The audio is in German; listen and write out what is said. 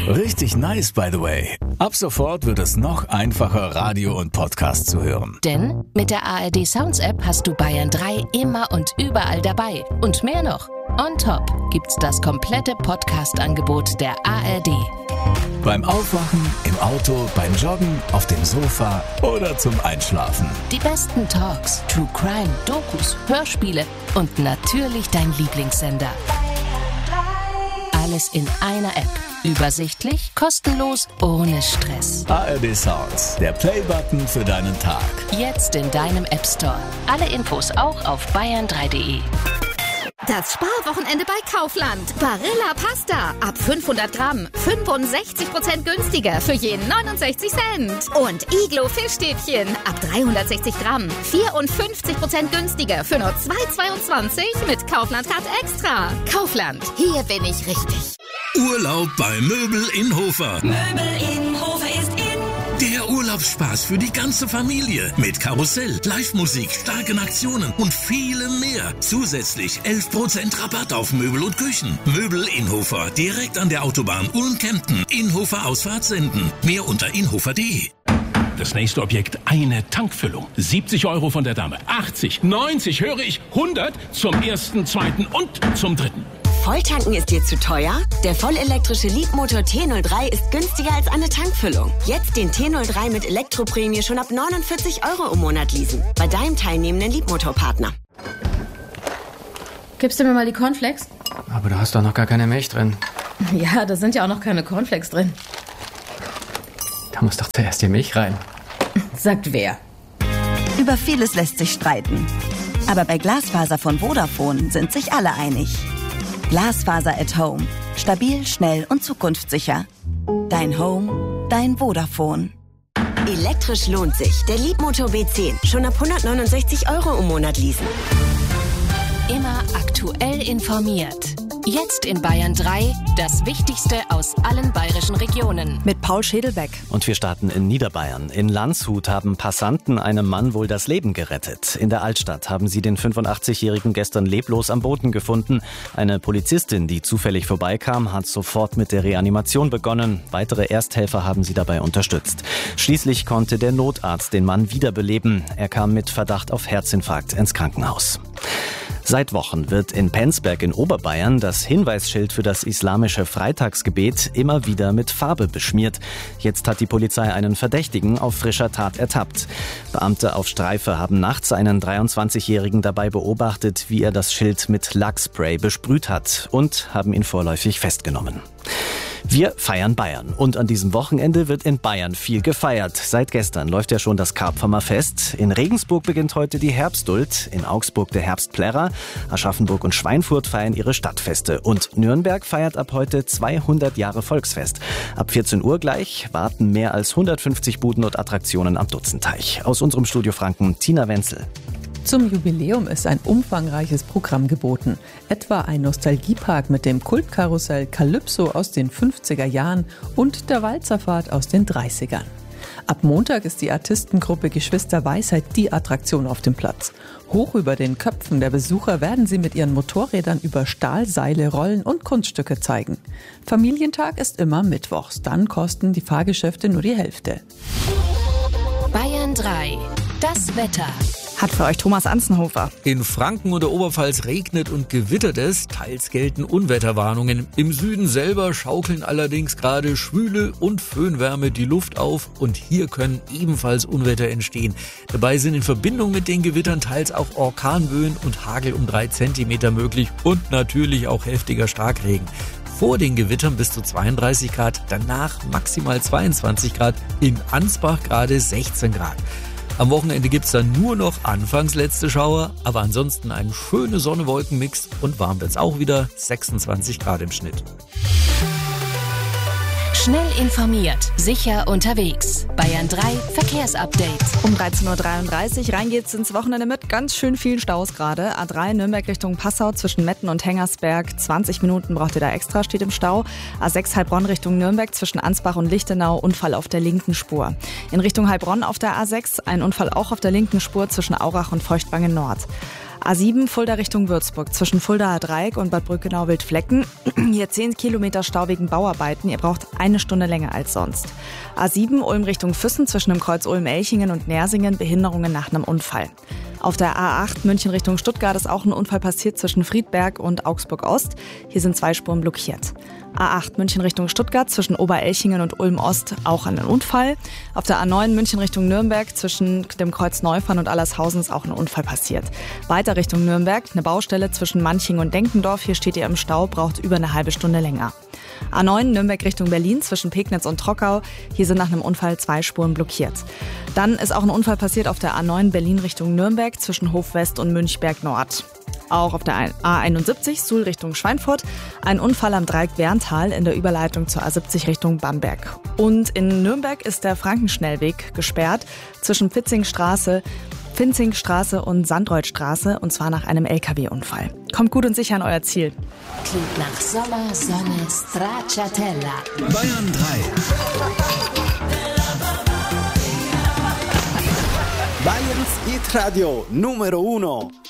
Richtig nice, by the way. Ab sofort wird es noch einfacher, Radio und Podcast zu hören. Denn mit der ARD Sounds App hast du Bayern 3 immer und überall dabei. Und mehr noch. On top gibt's das komplette Podcast-Angebot der ARD. Beim Aufwachen, im Auto, beim Joggen, auf dem Sofa oder zum Einschlafen. Die besten Talks, True Crime, Dokus, Hörspiele und natürlich dein Lieblingssender. Alles in einer App. Übersichtlich, kostenlos, ohne Stress. ARD Sounds, der Playbutton für deinen Tag. Jetzt in deinem App Store. Alle Infos auch auf bayern3.de. Das Sparwochenende bei Kaufland. Barilla Pasta. Ab 500 Gramm. 65% günstiger für jeden 69 Cent. Und Iglo Fischstäbchen. Ab 360 Gramm. 54% günstiger für nur 2,22 mit Kaufland-Card Extra. Kaufland. Hier bin ich richtig. Urlaub bei Möbel in Hofer. Möbel in Hofer ist in. Der Urlaubsspaß für die ganze Familie. Mit Karussell, Live-Musik, starken Aktionen und vielem mehr. Zusätzlich 11% Rabatt auf Möbel und Küchen. Möbel in Hofer. Direkt an der Autobahn Ulm-Kempten. Inhofer Ausfahrt senden. Mehr unter inhofer.de. Das nächste Objekt, eine Tankfüllung. 70 € von der Dame. 80, 90, höre ich, 100 zum ersten, zweiten und zum dritten. Volltanken ist dir zu teuer? Der vollelektrische Leapmotor T03 ist günstiger als eine Tankfüllung. Jetzt den T03 mit Elektroprämie schon ab 49 € im Monat leasen. Bei deinem teilnehmenden Leapmotor-Partner. Gibst du mir mal die Cornflakes? Aber da hast doch noch gar keine Milch drin. Ja, da sind ja auch noch keine Cornflakes drin. Da muss doch zuerst die Milch rein. Sagt wer? Über vieles lässt sich streiten. Aber bei Glasfaser von Vodafone sind sich alle einig. Glasfaser at Home. Stabil, schnell und zukunftssicher. Dein Home, dein Vodafone. Elektrisch lohnt sich. Der Leapmotor B10. Schon ab 169 € im Monat leasen. Immer aktuell informiert. Jetzt in Bayern 3, das Wichtigste aus allen bayerischen Regionen. Mit Paul Schädelbeck. Und wir starten in Niederbayern. In Landshut haben Passanten einem Mann wohl das Leben gerettet. In der Altstadt haben sie den 85-Jährigen gestern leblos am Boden gefunden. Eine Polizistin, die zufällig vorbeikam, hat sofort mit der Reanimation begonnen. Weitere Ersthelfer haben sie dabei unterstützt. Schließlich konnte der Notarzt den Mann wiederbeleben. Er kam mit Verdacht auf Herzinfarkt ins Krankenhaus. Seit Wochen wird in Penzberg in Oberbayern das Hinweisschild für das islamische Freitagsgebet immer wieder mit Farbe beschmiert. Jetzt hat die Polizei einen Verdächtigen auf frischer Tat ertappt. Beamte auf Streife haben nachts einen 23-Jährigen dabei beobachtet, wie er das Schild mit Lackspray besprüht hat und haben ihn vorläufig festgenommen. Wir feiern Bayern und an diesem Wochenende wird in Bayern viel gefeiert. Seit gestern läuft ja schon das Karpfamer Fest. In Regensburg beginnt heute die Herbstduld, in Augsburg der Herbstplärrer, Aschaffenburg und Schweinfurt feiern ihre Stadtfeste und Nürnberg feiert ab heute 200 Jahre Volksfest. Ab 14 Uhr gleich warten mehr als 150 Buden und Attraktionen am Dutzenteich. Aus unserem Studio Franken, Tina Wenzel. Zum Jubiläum ist ein umfangreiches Programm geboten. Etwa ein Nostalgiepark mit dem Kultkarussell Calypso aus den 50er Jahren und der Walzerfahrt aus den 30ern. Ab Montag ist die Artistengruppe Geschwister Weisheit die Attraktion auf dem Platz. Hoch über den Köpfen der Besucher werden sie mit ihren Motorrädern über Stahlseile rollen und Kunststücke zeigen. Familientag ist immer mittwochs, dann kosten die Fahrgeschäfte nur die Hälfte. Bayern 3, das Wetter. Hat für euch Thomas Anzenhofer. In Franken und der Oberpfalz regnet und gewittert es, teils gelten Unwetterwarnungen. Im Süden selber schaukeln allerdings gerade Schwüle und Föhnwärme die Luft auf und hier können ebenfalls Unwetter entstehen. Dabei sind in Verbindung mit den Gewittern teils auch Orkanböen und Hagel um 3 Zentimeter möglich und natürlich auch heftiger Starkregen. Vor den Gewittern bis zu 32 Grad, danach maximal 22 Grad, in Ansbach gerade 16 Grad. Am Wochenende gibt's dann nur noch anfangs letzte Schauer, aber ansonsten ein schöner Sonne-Wolken-Mix und warm wird's auch wieder, 26 Grad im Schnitt. Schnell informiert, sicher unterwegs. Bayern 3 Verkehrsupdate. Um 13.33 Uhr rein geht's ins Wochenende mit ganz schön vielen Staus gerade. A3 Nürnberg Richtung Passau zwischen Metten und Hengersberg. 20 Minuten braucht ihr da extra, steht im Stau. A6 Heilbronn Richtung Nürnberg zwischen Ansbach und Lichtenau. Unfall auf der linken Spur. In Richtung Heilbronn auf der A6 ein Unfall auch auf der linken Spur zwischen Aurach und Feuchtwangen Nord. A7 Fulda Richtung Würzburg zwischen Fuldaer Dreieck und Bad Brückenau-Wildflecken. Hier 10 Kilometer Stau wegen Bauarbeiten. Ihr braucht 1 Stunde länger als sonst. A7 Ulm Richtung Füssen zwischen dem Kreuz Ulm-Elchingen und Nersingen. Behinderungen nach einem Unfall. Auf der A8 München Richtung Stuttgart ist auch ein Unfall passiert zwischen Friedberg und Augsburg-Ost. Hier sind 2 Spuren blockiert. A8 München Richtung Stuttgart zwischen Oberelchingen und Ulm-Ost auch ein Unfall. Auf der A9 München Richtung Nürnberg zwischen dem Kreuz Neufahren und Allershausen ist auch ein Unfall passiert. Weiter Richtung Nürnberg, eine Baustelle zwischen Manching und Denkendorf. Hier steht ihr im Stau, braucht über eine halbe Stunde länger. A9 Nürnberg Richtung Berlin zwischen Pegnitz und Trockau. Hier sind nach einem Unfall 2 Spuren blockiert. Dann ist auch ein Unfall passiert auf der A9 Berlin Richtung Nürnberg zwischen Hof West und Münchberg Nord. Auch auf der A71 Suhl Richtung Schweinfurt ein Unfall am Dreieck Werntal in der Überleitung zur A70 Richtung Bamberg. Und in Nürnberg ist der Frankenschnellweg gesperrt zwischen Pfitzingstraße und Sandreutstraße, und zwar nach einem LKW-Unfall. Kommt gut und sicher an euer Ziel. Klingt nach Sommer, Sonne, Stracciatella. Bayern 3. Bayerns Hit Radio Numero 1.